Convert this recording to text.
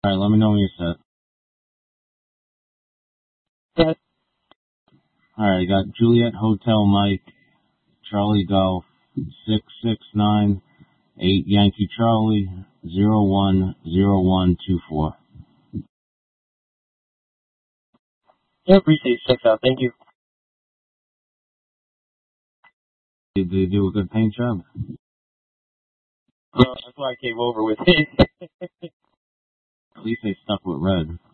Alright, let me know when you're set. Go ahead. Alright, I got Juliet Hotel Mike, Charlie Golf, 6698 Yankee Charlie, 010124. Yeah, appreciate it. Checks out. Thank you. Did they do a good paint job? That's why I came over with it. At least they stuck with red.